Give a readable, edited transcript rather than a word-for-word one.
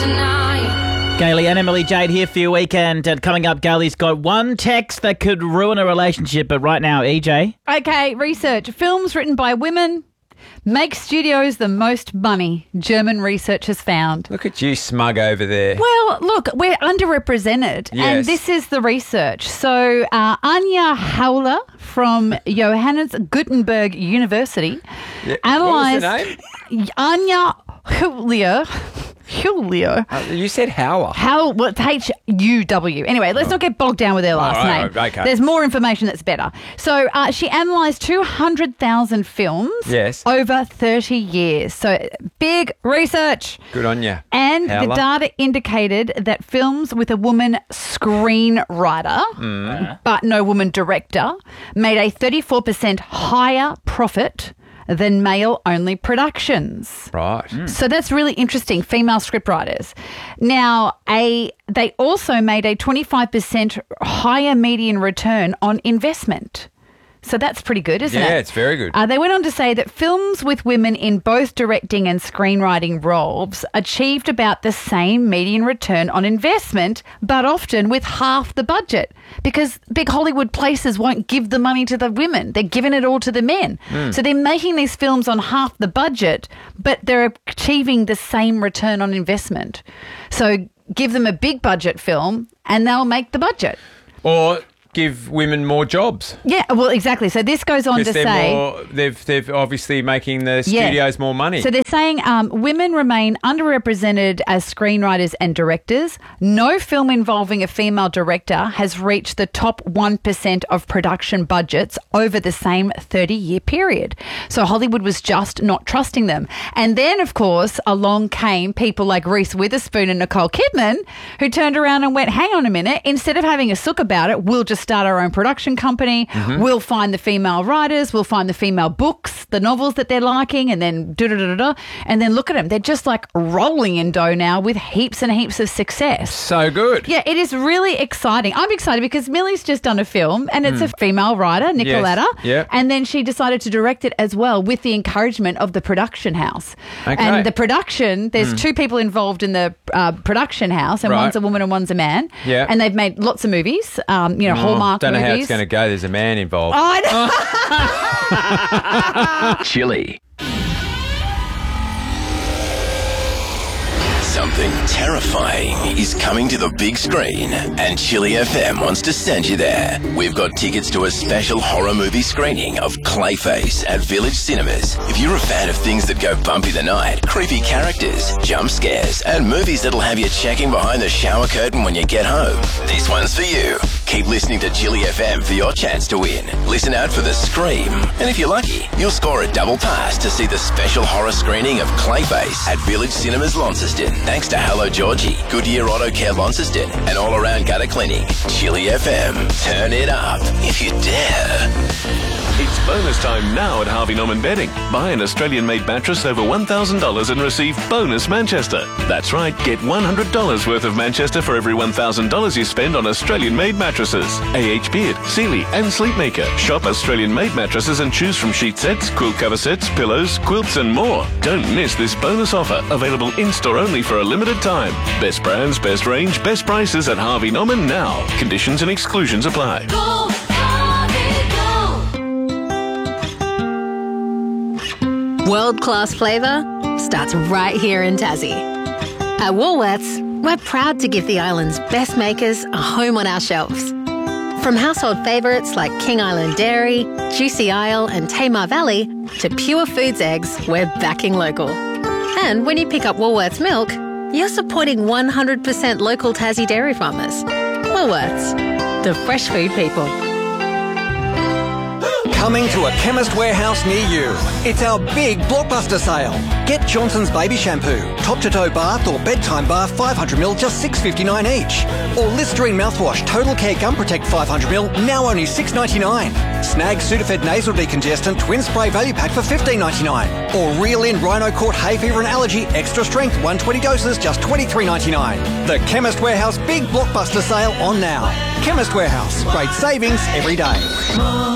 Gailey and Emily Jade here for your weekend. And coming up, Gailey's got one text that could ruin a relationship. But right now, EJ. Okay, research. Films written by women make studios the most money, German research has found. Look at you smug over there. Well, look, we're underrepresented, and this is the research. So Anja Hauler from Johannes Gutenberg University analysed... What was the name? Anja Hauler. You said Hauer. Well, it's H-U-W. Anyway, let's not get bogged down with their last name. Okay. There's more information that's better. So she analysed 200,000 films over 30 years. So big research. Good on you. And the data indicated that films with a woman screenwriter, but no woman director, made a 34% higher profit than male-only productions. Right. So that's really interesting, female scriptwriters. Now, they also made a 25% higher median return on investment. So that's pretty good, isn't it? Yeah, it's very good. They went on to say that films with women in both directing and screenwriting roles achieved about the same median return on investment, but often with half the budget, because big Hollywood places won't give the money to the women. They're giving it all to the men. So they're making these films on half the budget, but they're achieving the same return on investment. So give them a big budget film and they'll make the budget. Or give women more jobs. Yeah, well, exactly. So this goes on to say... They're obviously making the studios more money. So they're saying women remain underrepresented as screenwriters and directors. No film involving a female director has reached the top 1% of production budgets over the same 30-year period. So Hollywood was just not trusting them. And then, of course, along came people like Reese Witherspoon and Nicole Kidman, who turned around and went, hang on a minute, instead of having a sook about it, we'll just start our own production company. We'll find the female writers. We'll find the female books, the novels that they're liking, and then and then look at them. They're just like rolling in dough now with heaps and heaps of success. So good. Yeah, it is really exciting. I'm excited because Millie's just done a film and it's a female writer, Nicoletta. Yes. And then she decided to direct it as well with the encouragement of the production house. Okay. And the production, there's two people involved in the production house, and one's a woman and one's a man. Yeah. And they've made lots of movies, Hallmark don't know movies. how it's going to go. There's a man involved. I know. Chili. Something terrifying is coming to the big screen, and Chili FM wants to send you there. We've got tickets to a special horror movie screening of Clayface at Village Cinemas. If you're a fan of things that go bumpy the night, creepy characters, jump scares, and movies that'll have you checking behind the shower curtain when you get home, this one's for you. Keep listening to Chili FM for your chance to win. Listen out for The Scream. And if you're lucky, you'll score a double pass to see the special horror screening of Clayface at Village Cinemas Launceston. Thanks to Hello Georgie, Goodyear Auto Care Launceston, and All Around Gutter Clinic. Chili FM. Turn it up if you dare. It's bonus time now at Harvey Norman Bedding. Buy an Australian-made mattress over $1,000 and receive bonus Manchester. That's right, get $100 worth of Manchester for every $1,000 you spend on Australian-made mattresses. AH Beard, Sealy and Sleepmaker. Shop Australian-made mattresses and choose from sheet sets, quilt cover sets, pillows, quilts and more. Don't miss this bonus offer, available in-store only for a limited time. Best brands, best range, best prices at Harvey Norman now. Conditions and exclusions apply. Go, Harvey, go. World-class flavour starts right here in Tassie. At Woolworths, we're proud to give the island's best makers a home on our shelves. From household favourites like King Island Dairy, Juicy Isle and Tamar Valley, to Pure Foods eggs, we're backing local. And when you pick up Woolworths milk, you're supporting 100% local Tassie dairy farmers. Woolworths, the fresh food people. Coming to a Chemist Warehouse near you. It's our big blockbuster sale. Get Johnson's Baby Shampoo, top-to-toe bath or bedtime bath 500ml, just $6.59 each. Or Listerine mouthwash, Total Care Gum Protect 500ml, now only $6.99. Snag Sudafed Nasal Decongestant Twin Spray Value Pack for $15.99. Or Reel In Rhino Court Hay Fever and Allergy Extra Strength 120 doses, just $23.99. The Chemist Warehouse big blockbuster sale on now. Chemist Warehouse, great savings every day.